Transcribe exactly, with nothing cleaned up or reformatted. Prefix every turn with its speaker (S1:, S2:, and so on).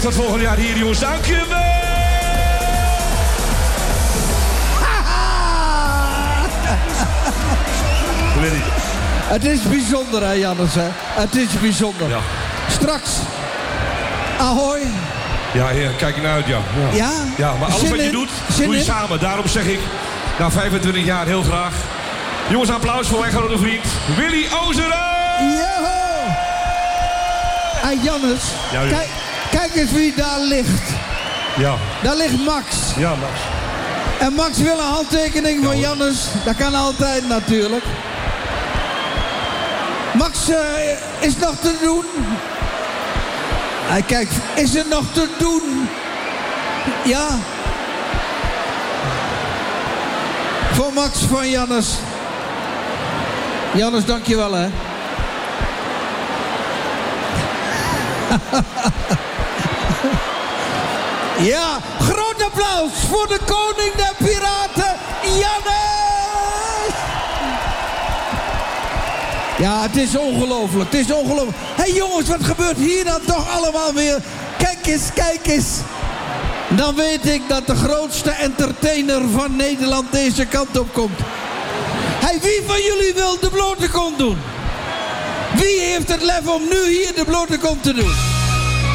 S1: tot volgend jaar hier, jongens. Dankjewel! Willy.
S2: Het is bijzonder, hè, Jannes, hè? Het is bijzonder.
S1: Ja.
S2: Straks. Ahoy.
S1: Ja, heer, kijk je naar uit, ja. Ja,
S2: Ja?
S1: ja maar alles
S2: Zin
S1: wat je
S2: in?
S1: doet,
S2: Zin
S1: doe je
S2: in?
S1: samen. Daarom zeg ik, na vijfentwintig jaar heel graag. Jongens, applaus voor mijn grote vriend, Willy Ozeren!
S2: Joho! En Jannes,
S1: Ja, ja.
S2: kijk, kijk eens wie daar ligt.
S1: Ja,
S2: Daar ligt Max.
S1: ja, Max.
S2: En Max wil een handtekening van Jannes. Dat kan altijd natuurlijk. Max, uh, is nog te doen? Hij kijkt, is het nog te doen? Ja. Voor Max van Jannes. Jannes, dankjewel, hè. Ja, groot applaus voor de koning der piraten, Jannes! Ja, het is ongelooflijk, het is ongelooflijk. Hé hey jongens, wat gebeurt hier dan toch allemaal weer? Kijk eens, kijk eens. Dan weet ik dat de grootste entertainer van Nederland deze kant op komt. Hey, wie van jullie wil de blote kont doen? Wie heeft het lef om nu hier de blote kont te doen?